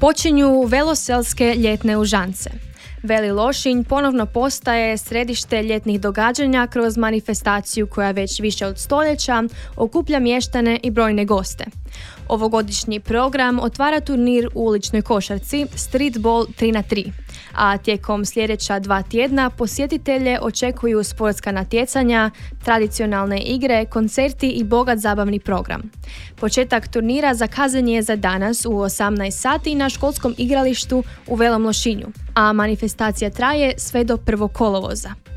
Počinju veloselske ljetne užance. Veli Lošinj ponovno postaje središte ljetnih događanja kroz manifestaciju koja već više od stoljeća okuplja mještane i brojne goste. Ovogodišnji program otvara turnir u uličnoj košarci Streetball 3x3, a tijekom sljedeća 2 tjedna posjetitelje očekuju sportska natjecanja, tradicionalne igre, koncerti i bogat zabavni program. Početak turnira zakazan je za danas u 18 sati na školskom igralištu u Velom Lošinju, a manifestacija traje sve do 1. kolovoza.